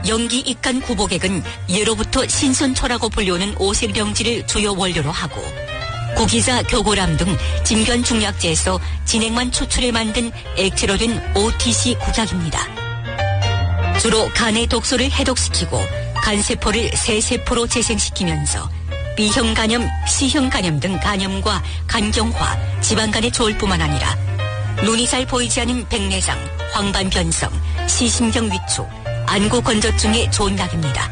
영기 입간 구복액은 예로부터 신선초라고 불리우는 오색령지를 주요 원료로 하고 구기자, 교고람 등 진변 중약제에서 진액만 추출해 만든 액체로 된 OTC 국약입니다. 주로 간의 독소를 해독시키고 간세포를 새세포로 재생시키면서 B형 간염, C형 간염 등 간염과 간경화, 지방간에 좋을 뿐만 아니라 눈이 잘 보이지 않은 백내장, 황반변성, 시신경 위축, 안구 건조증에 좋은 약입니다.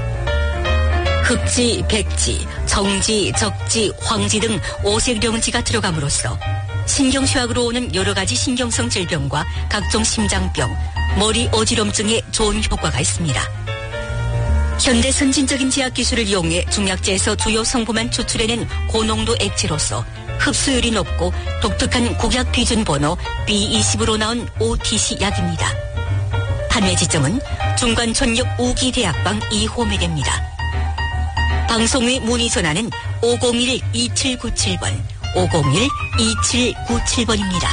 흑지, 백지, 정지, 적지, 황지 등 오색령지가 들어감으로써 신경쇠약으로 오는 여러 가지 신경성 질병과 각종 심장병, 머리 어지럼증에 좋은 효과가 있습니다. 현대 선진적인 제약 기술을 이용해 중약제에서 주요 성분만 추출해낸 고농도 액체로서 흡수율이 높고 독특한 국약 비준 번호 B20으로 나온 OTC 약입니다. 판매 지점은 중관촌역 우기대학방 2호매대입니다. 방송의 문의 전화는 501-2797번, 501-2797번입니다.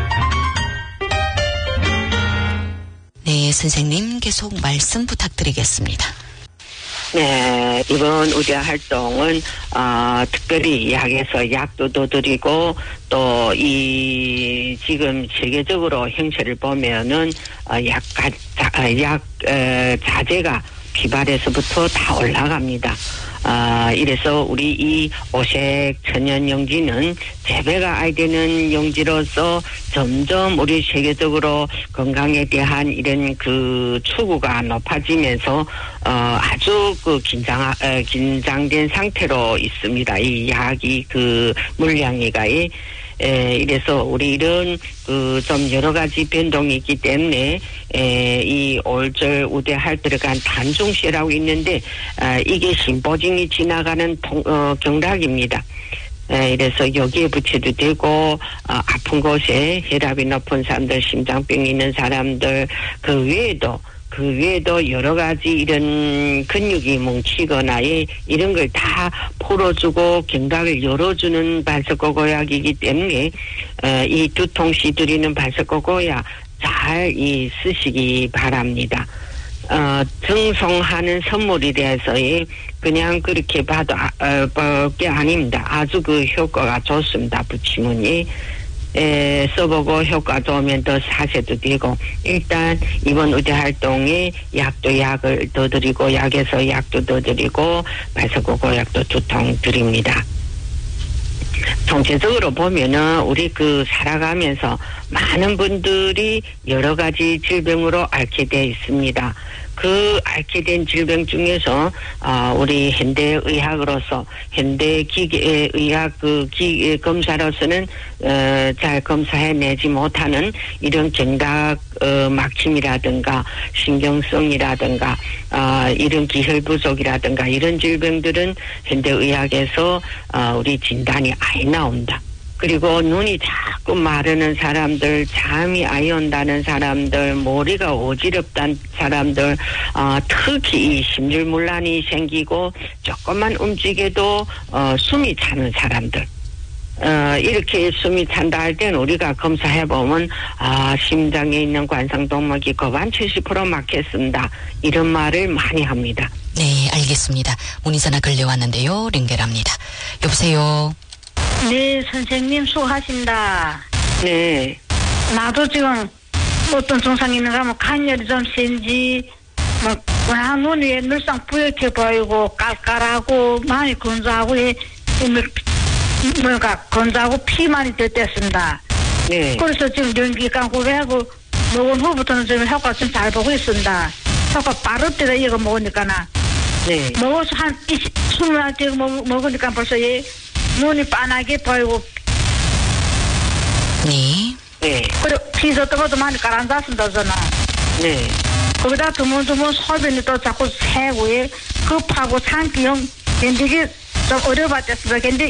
네, 선생님 계속 말씀 부탁드리겠습니다. 네, 이번 우리 활동은 특별히 약에서 약도 더 드리고 또 이 지금 세계적으로 형체를 보면은 자재가 비발에서부터 다 올라갑니다. 이래서 우리 이 오색 천연용지는 재배가 아이 되는 용지로서 점점 우리 세계적으로 건강에 대한 이런 그 추구가 높아지면서 아주 그 긴장된 상태로 있습니다. 이 약이 그 물량이가 이래서 우리 이런 그 좀 여러 가지 변동이 있기 때문에 이 올절 우대할 들어간 단중시라고 있는데 이게 심보증이 지나가는 경락입니다. 이래서 여기에 붙여도 되고 아픈 곳에 혈압이 높은 사람들, 심장병이 있는 사람들 그 외에도 여러 가지 이런 근육이 뭉치거나 이런 걸 다 풀어주고 경각을 열어주는 발석고고약이기 때문에 이 두통시 드리는 발석고고약 잘 쓰시기 바랍니다. 증송하는 선물이 돼서 그냥 그렇게 봐도 게 아닙니다. 아주 그 효과가 좋습니다. 붙이문이. 써보고 효과 좋으면 더 사셔도 되고 일단 이번 의대 활동에 약을 더 드리고 약에서 약도 더 드리고 발석고고약도 2통 드립니다. 전체적으로 보면은 우리 그 살아가면서 많은 분들이 여러 가지 질병으로 앓게 되어 있습니다. 그 앓게 된 질병 중에서 우리 현대의학으로서 현대 기계의학 검사로서는 잘 검사해내지 못하는 이런 경각 막힘이라든가 신경성이라든가 이런 기혈 부족이라든가 이런 질병들은 현대의학에서 우리 진단이 아예 나옵니다. 그리고 눈이 자꾸 마르는 사람들, 잠이 아예 온다는 사람들, 머리가 어지럽다는 사람들, 특히 이 심줄문란이 생기고 조금만 움직여도 숨이 차는 사람들. 이렇게 숨이 찬다 할 때는 우리가 검사해보면 심장에 있는 관상동맥이 거반 70% 막혔습니다. 이런 말을 많이 합니다. 네, 알겠습니다. 문의전화 걸려왔는데요. 연결합니다. 여보세요. 네, 선생님 수고하십니다. 네. 나도 지금 어떤 증상이 있는가 하면 간열이 좀 센지 눈이 늘상 뿌옇게 보이고 깔깔하고 많이 건조하고 건조하고 피만이 됐습니다. 네. 그래서 지금 연기관 구매하고 먹은 후부터는 지금 효과 좀 잘 보고 있습니다. 효과 빠를 때다 이거 먹으니까나. 네. 먹어서 한 20날 먹으니까 벌써 눈이 빤하게 보이고. 네. 네. 그리고 피서던 것도 많이 가라앉았습니다, 저는. 네. 거기다 드문드문 소변이 또 자꾸 새고, 급하고 참기형 견디기 좀 어려웠겠습니다.